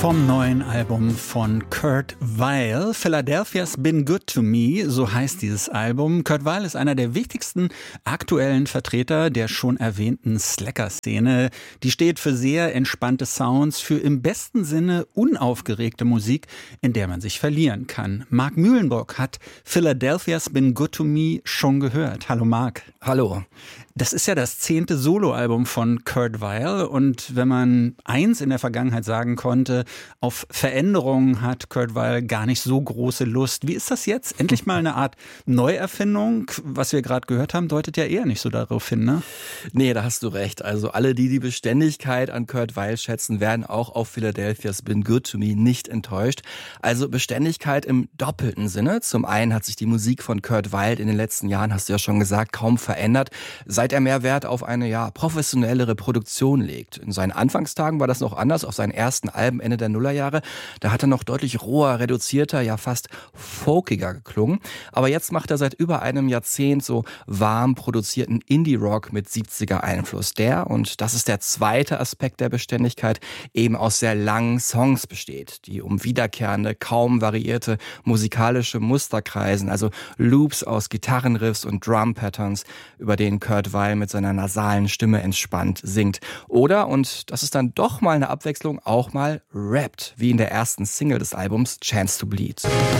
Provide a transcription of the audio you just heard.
Vom neuen Album von Kurt Weill, Philadelphia's Been Good to Me, so heißt dieses Album. Kurt Weill ist einer der wichtigsten aktuellen Vertreter der schon erwähnten Slacker-Szene. Die steht für sehr entspannte Sounds, für im besten Sinne unaufgeregte Musik, in der man sich verlieren kann. Marc Mühlenburg hat Philadelphia's Been Good to Me schon gehört. Hallo Marc. Hallo. Das ist ja das 10. Soloalbum von Kurt Weill und wenn man eins in der Vergangenheit sagen konnte, auf Veränderungen hat Kurt Weill gar nicht so große Lust. Wie ist das jetzt? Endlich mal eine Art Neuerfindung? Was wir gerade gehört haben, deutet ja eher nicht so darauf hin, ne? Nee, da hast du recht. Also alle, die die Beständigkeit an Kurt Weill schätzen, werden auch auf Philadelphia's Been Good to Me nicht enttäuscht. Also Beständigkeit im doppelten Sinne. Zum einen hat sich die Musik von Kurt Weill in den letzten Jahren, hast du ja schon gesagt, kaum verändert, seit er mehr Wert auf eine professionellere Produktion legt. In seinen Anfangstagen war das noch anders, auf seinen ersten Alben Ende der Nullerjahre. Da hat er noch deutlich roher, reduzierter, ja fast folkiger geklungen. Aber jetzt macht er seit über einem Jahrzehnt so warm produzierten Indie-Rock mit 70er-Einfluss. Der, und das ist der zweite Aspekt der Beständigkeit, eben aus sehr langen Songs besteht, die um wiederkehrende, kaum variierte musikalische Muster kreisen, also Loops aus Gitarrenriffs und Drum-Patterns, über den Kurt Weill mit seiner nasalen Stimme entspannt singt. Oder, und das ist dann doch mal eine Abwechslung, auch mal rappt, wie in der ersten Single des Albums Chance to Bleed.